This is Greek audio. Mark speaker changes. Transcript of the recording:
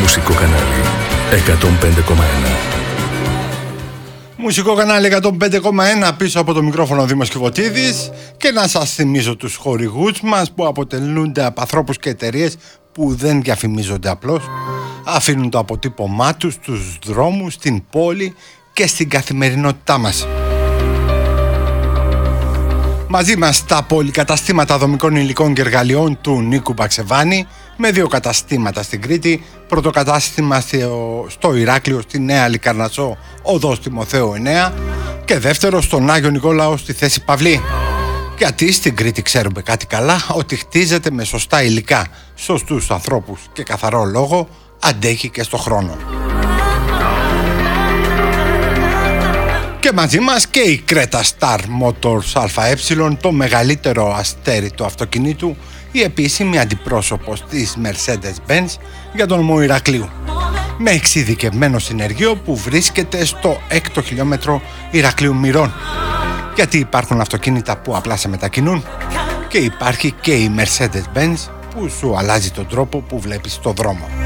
Speaker 1: Μουσικό κανάλι 105,1.
Speaker 2: Μουσικό κανάλι 105,1, πίσω από το μικρόφωνο Δήμος Κιβωτίδης. Και να σας θυμίζω τους χορηγούς μας, που αποτελούνται από ανθρώπους και εταιρείες που δεν διαφημίζονται απλώς. Αφήνουν το αποτύπωμά τους στους δρόμους, στην πόλη και στην καθημερινότητά μας. Μαζί μας τα πολυκαταστήματα δομικών υλικών και εργαλειών του Νίκου Μπαξεβάνη, με 2 καταστήματα στην Κρήτη, πρώτο κατάστημα στο Ηράκλειο, στη Νέα Λικαρνασσό, οδός Τιμοθέου 9, και δεύτερο στον Άγιο Νικόλαο, στη Θέση Παυλή. Γιατί στην Κρήτη ξέρουμε κάτι καλά, ότι χτίζεται με σωστά υλικά, σωστούς ανθρώπους και καθαρό λόγο, αντέχει και στο χρόνο. Και μαζί μας και η Creta Star Motors ΑΕ, το μεγαλύτερο αστέρι του αυτοκινήτου, η επίσημη αντιπρόσωπος της Mercedes-Benz για τον νομό Ηρακλείου, με εξειδικευμένο συνεργείο που βρίσκεται στο 6ο χιλιόμετρο Ηρακλείου Μυρών. Γιατί υπάρχουν αυτοκίνητα που απλά σε μετακινούν, και υπάρχει και η Mercedes-Benz που σου αλλάζει τον τρόπο που βλέπεις το δρόμο.